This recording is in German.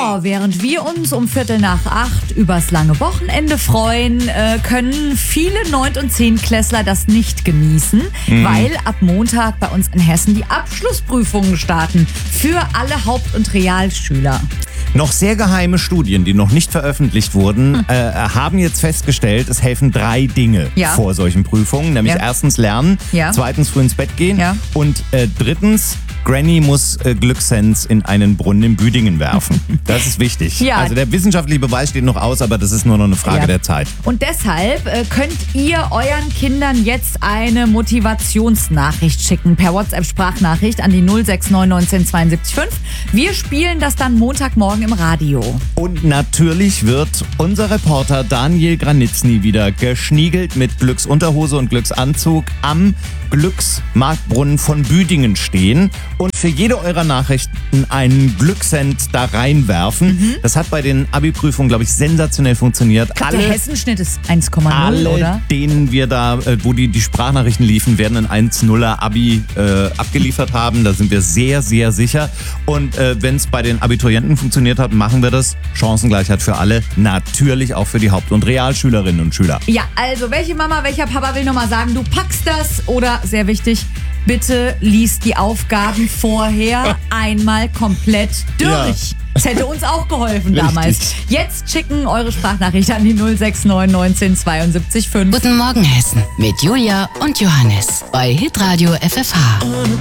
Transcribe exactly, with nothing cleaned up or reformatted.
Ja, während wir uns um Viertel nach acht übers lange Wochenende freuen, äh, können viele Neunt- und Zehntklässler das nicht genießen, mhm. weil ab Montag bei uns in Hessen die Abschlussprüfungen starten für alle Haupt- und Realschüler. Noch sehr geheime Studien, die noch nicht veröffentlicht wurden, hm. äh, haben jetzt festgestellt, es helfen drei Dinge ja. vor solchen Prüfungen. Nämlich ja. erstens lernen, ja. zweitens früh ins Bett gehen ja. und äh, drittens, Granny muss äh, Glückssens in einen Brunnen in Büdingen werfen. Das ist wichtig. Ja. Also der wissenschaftliche Beweis steht noch aus, aber das ist nur noch eine Frage ja. der Zeit. Und deshalb äh, könnt ihr euren Kindern jetzt eine Motivationsnachricht schicken per WhatsApp-Sprachnachricht an die null sechs neun eins neun zwei sieben fünf. Wir spielen das dann Montagmorgen im Radio. Und natürlich wird unser Reporter Daniel Granitzny wieder geschniegelt mit Glücksunterhose und Glücksanzug am Glücksmarktbrunnen von Büdingen stehen und für jede eurer Nachrichten einen Glückssend da reinwerfen. Mhm. Das hat bei den Abi-Prüfungen, glaube ich, sensationell funktioniert. Ich glaub, der Hessenschnitt ist eins Komma null, alle, oder? Denen wir da, wo die, die Sprachnachrichten liefen, werden ein eins Komma nuller Abi äh, abgeliefert haben. Da sind wir sehr, sehr sicher. Und äh, wenn es bei den Abiturienten funktioniert hat, machen wir das. Chancengleichheit für alle. Natürlich auch für die Haupt- und Realschülerinnen und Schüler. Ja, also welche Mama, welcher Papa will nochmal sagen, du packst das oder, sehr wichtig, bitte liest die Aufgaben vorher einmal komplett durch. Ja. Das hätte uns auch geholfen damals. Jetzt schicken eure Sprachnachricht an die null sechs neun eins neun zwei sieben fünf. Guten Morgen Hessen mit Julia und Johannes bei Hitradio F F H.